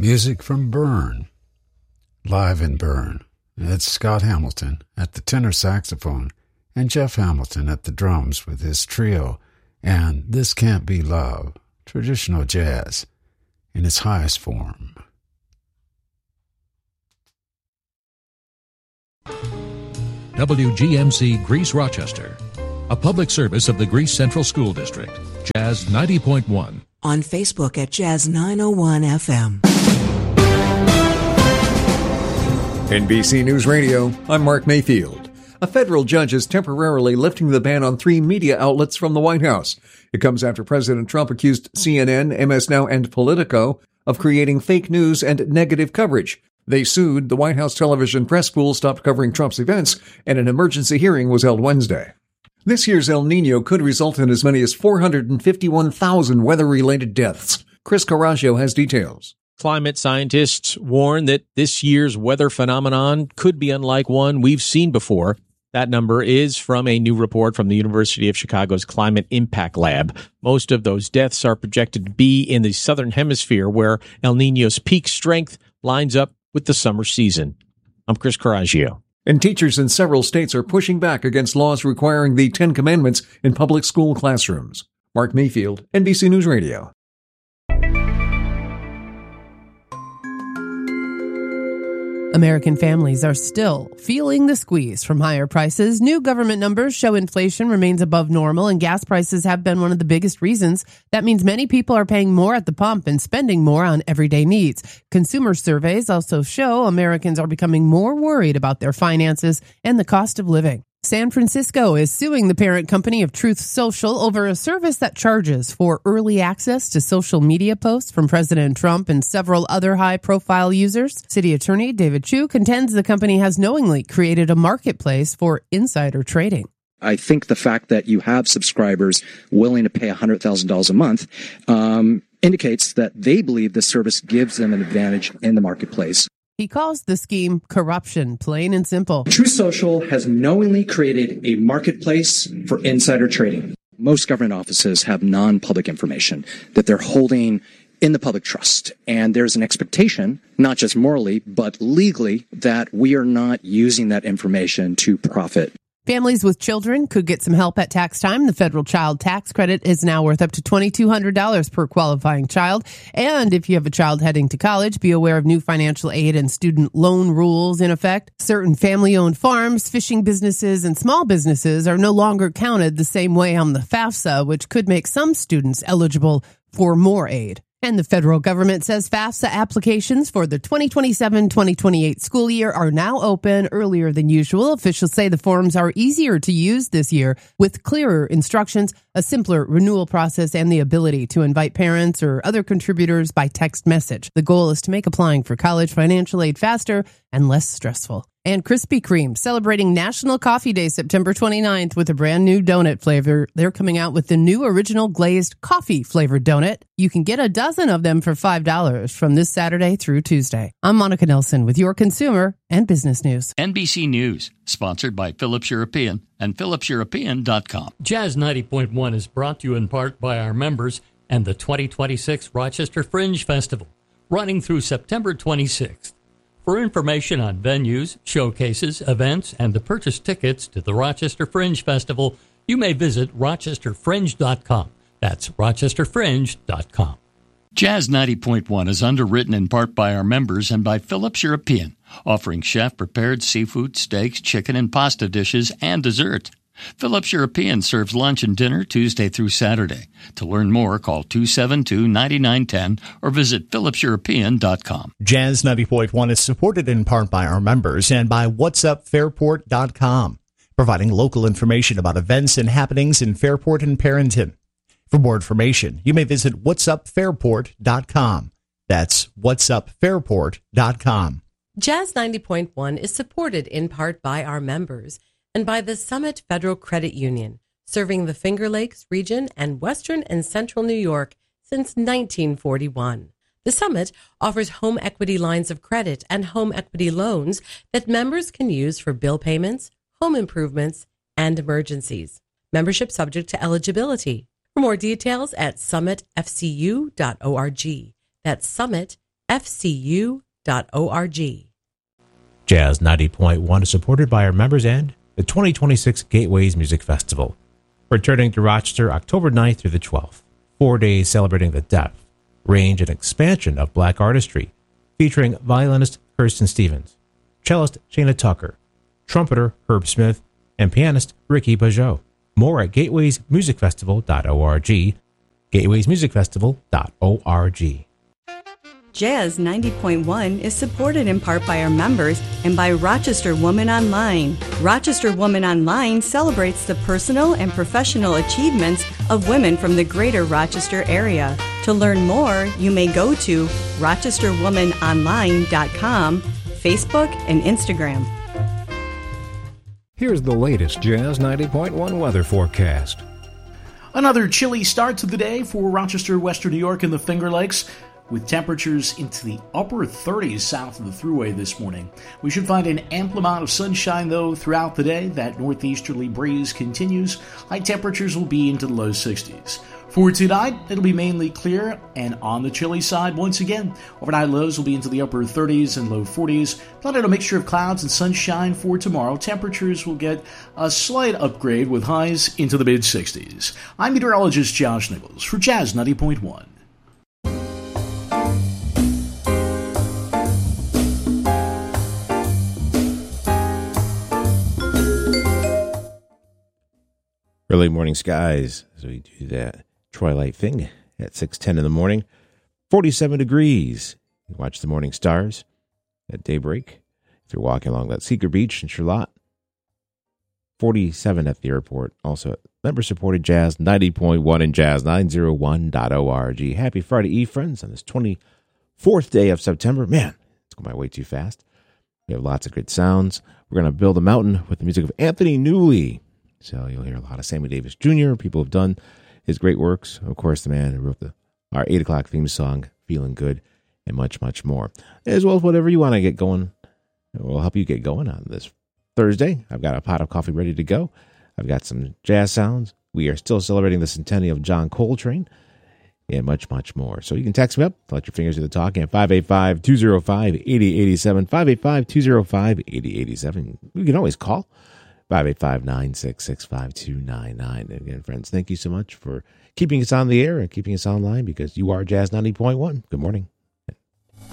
Music from Bern. Live in Bern, it's Scott Hamilton at the tenor saxophone and Jeff Hamilton at the drums with his trio and This Can't Be Love, traditional jazz in its highest form. WGMC Greece Rochester, a public service of the Greece Central School District. Jazz 90.1. On Facebook at Jazz 901 FM. NBC News Radio, I'm Mark Mayfield. A federal judge is temporarily lifting the ban on 3 media outlets from the White House. It comes after President Trump accused CNN, MS Now, and Politico of creating fake news and negative coverage. They sued. The White House television press pool stopped covering Trump's events, and an emergency hearing was held Wednesday. This year's El Nino could result in as many as 451,000 weather-related deaths. Chris Caraggio has details. Climate scientists warn that this year's weather phenomenon could be unlike one we've seen before. That number is from a new report from the University of Chicago's Climate Impact Lab. Most of those deaths are projected to be in the southern hemisphere, where El Nino's peak strength lines up with the summer season. I'm Chris Caraggio. And teachers in several states are pushing back against laws requiring the 10 Commandments in public school classrooms. Mark Mayfield, NBC News Radio. American families are still feeling the squeeze from higher prices. New government numbers show inflation remains above normal, and gas prices have been one of the biggest reasons. That means many people are paying more at the pump and spending more on everyday needs. Consumer surveys also show Americans are becoming more worried about their finances and the cost of living. San Francisco is suing the parent company of Truth Social over a service that charges for early access to social media posts from President Trump and several other high-profile users. City Attorney David Chu contends the company has knowingly created a marketplace for insider trading. I think the fact that you have subscribers willing to pay $100,000 a month indicates that they believe this service gives them an advantage in the marketplace. He calls the scheme corruption, plain and simple. Truth Social has knowingly created a marketplace for insider trading. Most government offices have non-public information that they're holding in the public trust. And there's an expectation, not just morally, but legally, that we are not using that information to profit. Families with children could get some help at tax time. The federal child tax credit is now worth up to $2,200 per qualifying child. And if you have a child heading to college, be aware of new financial aid and student loan rules in effect. Certain family-owned farms, fishing businesses, and small businesses are no longer counted the same way on the FAFSA, which could make some students eligible for more aid. And the federal government says FAFSA applications for the 2027-2028 school year are now open earlier than usual. Officials say the forms are easier to use this year with clearer instructions, a simpler renewal process, and the ability to invite parents or other contributors by text message. The goal is to make applying for college financial aid faster and less stressful. And Krispy Kreme celebrating National Coffee Day September 29th with a brand new donut flavor. They're coming out with the new original glazed coffee flavored donut. You can get a dozen of them for $5 from this Saturday through Tuesday. I'm Monica Nelson with your consumer and business news. NBC News, sponsored by Philips European and PhilipsEuropean.com. Jazz 90.1 is brought to you in part by our members and the 2026 Rochester Fringe Festival, running through September 26th. For information on venues, showcases, events, and to purchase tickets to the Rochester Fringe Festival, you may visit rochesterfringe.com. That's rochesterfringe.com. Jazz 90.1 is underwritten in part by our members and by Philips European, offering chef-prepared seafood, steaks, chicken, and pasta dishes, and dessert. Philips European serves lunch and dinner Tuesday through Saturday. To learn more, call 272-9910 or visit philipseuropean.com. Jazz 90.1 is supported in part by our members and by whatsupfairport.com, providing local information about events and happenings in Fairport and Perrington. For more information, you may visit whatsupfairport.com. That's whatsupfairport.com. Jazz 90.1 is supported in part by our members and by the Summit Federal Credit Union, serving the Finger Lakes region and western and central New York since 1941. The Summit offers home equity lines of credit and home equity loans that members can use for bill payments, home improvements, and emergencies. Membership subject to eligibility. For more details at summitfcu.org. That's fcu.org. Jazz 90.1 is supported by our members and the 2026 Gateways Music Festival, returning to Rochester October 9th through the 12th. 4 days celebrating the depth, range, and expansion of black artistry, featuring violinist Kirsten Stevens, cellist Shana Tucker, trumpeter Herb Smith, and pianist Ricky Pajot. More at gatewaymusicfestival.org, gatewaymusicfestival.org. Jazz 90.1 is supported in part by our members and by Rochester Woman Online. Rochester Woman Online celebrates the personal and professional achievements of women from the greater Rochester area. To learn more, you may go to rochesterwomanonline.com, Facebook, and Instagram. Here's the latest Jazz 90.1 weather forecast. Another chilly start to the day for Rochester, Western New York, and the Finger Lakes, with temperatures into the upper 30s south of the Thruway this morning. We should find an ample amount of sunshine, though, throughout the day. That northeasterly breeze continues. High temperatures will be into the low 60s. For tonight, it'll be mainly clear and on the chilly side once again. Overnight lows will be into the upper 30s and low 40s. Plenty of a mixture of clouds and sunshine for tomorrow. Temperatures will get a slight upgrade with highs into the mid-60s. I'm meteorologist Josh Nichols for Jazz 90.1. Early morning skies, so we do that twilight thing at 6:10 in the morning. 47 degrees. You watch the morning stars at daybreak. If you're walking along that Seeker Beach in Charlotte. 47 at the airport. Also at member-supported Jazz 90.1 and Jazz901.org. Happy Friday Eve, friends, on this 24th day of September. Man, it's going by way too fast. We have lots of good sounds. We're going to build a mountain with the music of Anthony Newley. So you'll hear a lot of Sammy Davis Jr. People have done his great works. Of course, the man who wrote our 8 o'clock theme song, Feeling Good, and much, much more. As well as whatever you want to get going. We'll help you get going on this Thursday. I've got a pot of coffee ready to go. I've got some jazz sounds. We are still celebrating the centennial of John Coltrane, and much, much more. So you can text me up, let your fingers do the talking at 585-205-8087, 585-205-8087. You can always call 585-966-5299. Again, friends, thank you so much for keeping us on the air and keeping us online, because you are Jazz 90.1. Good morning.